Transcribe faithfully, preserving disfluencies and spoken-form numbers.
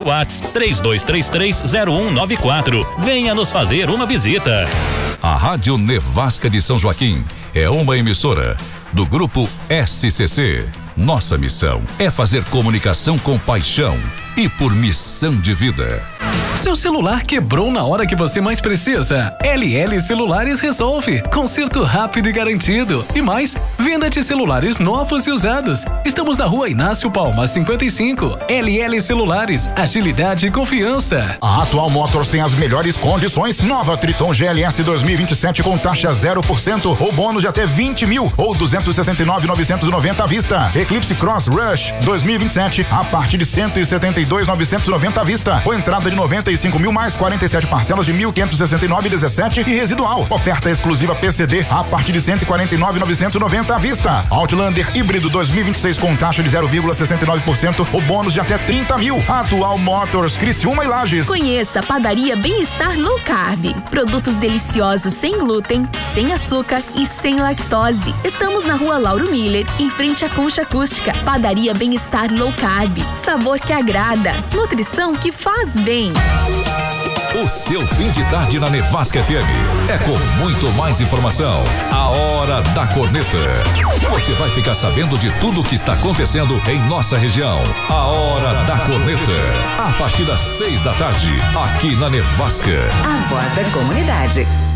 WhatsApp três dois três três zero um nove quatro. Venha nos fazer uma visita. A Rádio Nevasca de São Joaquim é uma emissora do Grupo S C C. Nossa missão é fazer comunicação com paixão e por missão de vida. Seu celular quebrou na hora que você mais precisa? L L Celulares resolve. Conserto rápido e garantido. E mais, venda de celulares novos e usados. Estamos na Rua Inácio Palma, cinquenta e cinco. L L Celulares, agilidade e confiança. A Atual Motors tem as melhores condições. Nova Triton G L S dois mil e vinte e sete com taxa zero por cento ou bônus de até vinte mil ou duzentos e sessenta e nove mil novecentos e noventa à vista. Eclipse Cross Rush dois mil e vinte e sete a partir de cento e setenta e dois mil novecentos e noventa à vista. Ou entrada de noventa e cinco mil mais quarenta e sete parcelas de mil quinhentos e sessenta e nove e dezessete e residual. Oferta exclusiva P C D a partir de cento e quarenta e nove mil novecentos e noventa à vista. Outlander híbrido dois mil e vinte e seis com taxa de zero vírgula sessenta e nove por cento ou bônus de até trinta mil. Atual Motors, Criciúma e Lages. Conheça a Padaria Bem-Estar Low Carb. Produtos deliciosos sem glúten, sem açúcar e sem lactose. Estamos na Rua Lauro Miller, em frente à Concha Acústica. Padaria Bem-Estar Low Carb. Sabor que agrada. Nutrição que faz bem. O seu fim de tarde na Nevasca F M é com muito mais informação. A Hora da Corneta. Você vai ficar sabendo de tudo o que está acontecendo em nossa região. A Hora da Corneta. A partir das seis da tarde, aqui na Nevasca. A voz da comunidade.